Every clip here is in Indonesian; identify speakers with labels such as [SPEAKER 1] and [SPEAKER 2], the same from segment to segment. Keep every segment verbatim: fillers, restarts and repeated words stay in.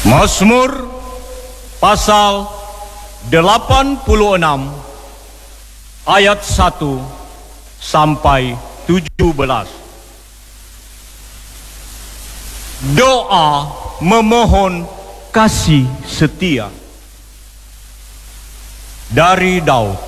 [SPEAKER 1] Mazmur pasal delapan puluh enam ayat satu sampai tujuh belas. Doa memohon kasih setia dari Daud.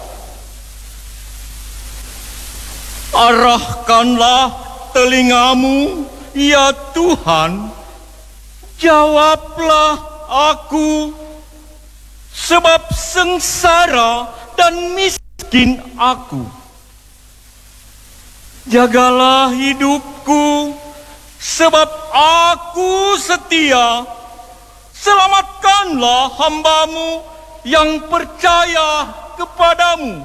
[SPEAKER 1] Arahkanlah telingamu, ya Tuhan, jawablah aku, sebab sengsara dan miskin aku. Jagalah hidupku, sebab aku setia. Selamatkanlah hambamu yang percaya kepadamu.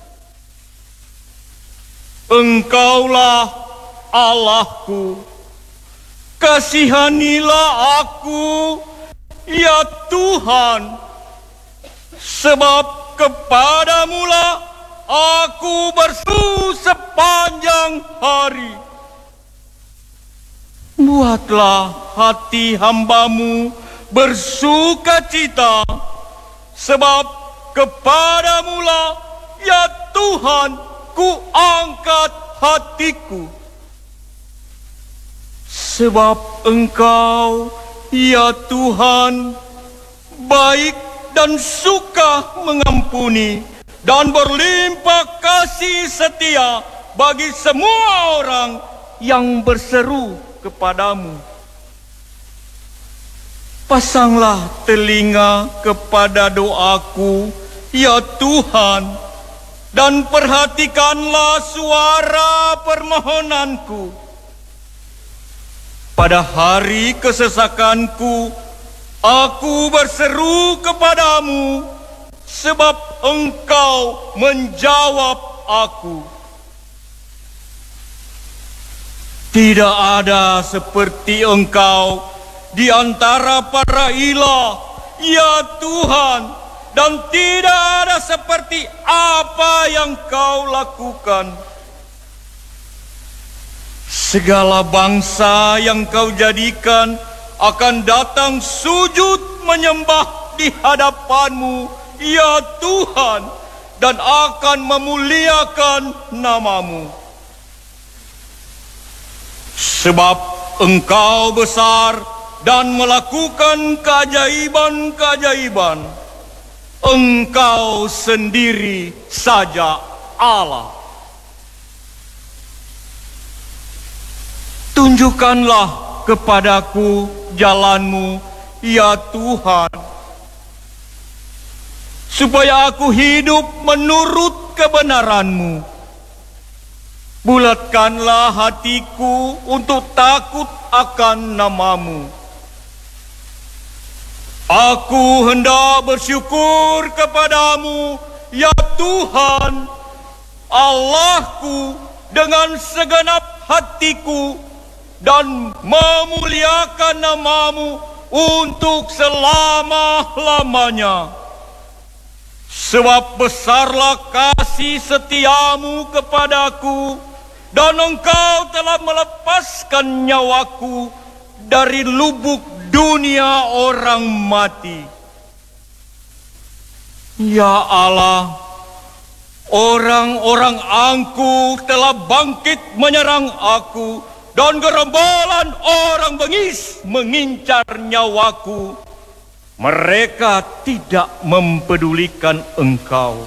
[SPEAKER 1] Engkaulah Allahku, kasihanilah aku, ya Tuhan, sebab kepadamulah aku berseru sepanjang hari. Buatlah hati hambamu bersukacita, sebab kepadamulah, ya Tuhan, ku angkat hatiku. Sebab Engkau, ya Tuhan, baik dan suka mengampuni dan berlimpah kasih setia bagi semua orang yang berseru kepadamu. Pasanglah telinga kepada doaku, ya Tuhan, dan perhatikanlah suara permohonanku. Pada hari kesesakanku, aku berseru kepadamu, sebab Engkau menjawab aku. Tidak ada seperti Engkau di antara para ilah, ya Tuhan, dan tidak ada seperti apa yang Kau lakukan. Segala bangsa yang Kau jadikan akan datang sujud menyembah di hadapan-Mu, ya Tuhan, dan akan memuliakan nama-Mu. Sebab Engkau besar dan melakukan keajaiban-keajaiban. Engkau sendiri saja Allah. Tunjukkanlah kepadaku jalan-Mu, ya Tuhan, supaya aku hidup menurut kebenaran-Mu. Bulatkanlah hatiku untuk takut akan nama-Mu. Aku hendak bersyukur kepadamu, ya Tuhan, Allahku, dengan segenap hatiku, dan memuliakan nama-Mu untuk selama-lamanya. Sebab besarlah kasih setiamu kepadaku, dan Engkau telah melepaskan nyawaku dari lubuk dunia orang mati. Ya Allah, orang-orang angkuh telah bangkit menyerang aku, dan gerombolan orang bengis mengincar nyawaku. Mereka tidak mempedulikan Engkau.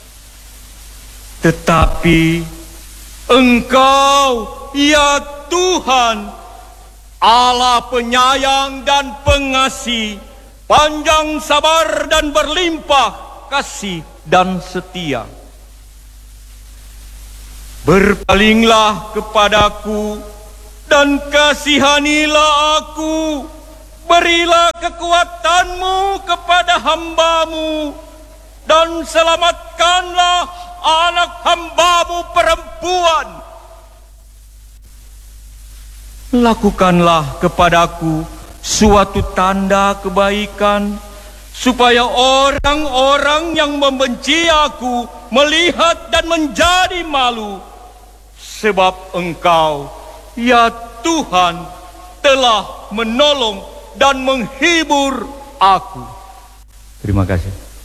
[SPEAKER 1] Tetapi Engkau, ya Tuhan, Allah penyayang dan pengasih, panjang sabar dan berlimpah kasih dan setia. Berpalinglah kepadaku dan kasihanilah aku. Berilah kekuatan-Mu kepada hamba-Mu, dan selamatkanlah anak hamba-Mu perempuan. Lakukanlah kepadaku suatu tanda kebaikan, supaya orang-orang yang membenci aku melihat dan menjadi malu. Sebab Engkau, ya Tuhan, telah menolong dan menghibur aku. Terima kasih.